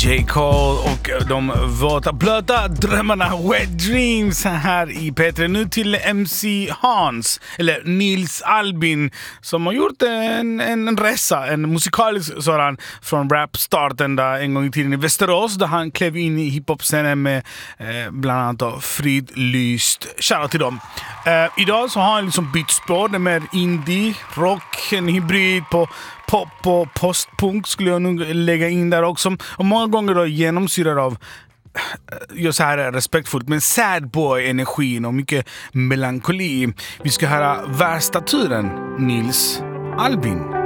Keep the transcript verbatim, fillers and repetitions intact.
J. Cole och de våta blöta drömmarna Wet Dreams här i P tre. Nu till M C Hans, eller Nils Albin, som har gjort en, en resa, en musikalisk sådan, från rapstarten där en gång i tiden i Västerås, där han klev in i hiphop-scenen med eh, bland annat då Fridlyst. Shoutout till dem. Eh, idag så har han liksom bytt spår, det är mer indie, rock, en hybrid på pop och postpunk skulle jag nog lägga in där också. Och många gånger då genomsyrad av, jag så här är respektfullt, men sad boy-energin och mycket melankoli. Vi ska höra värsta turen, Nils Albin.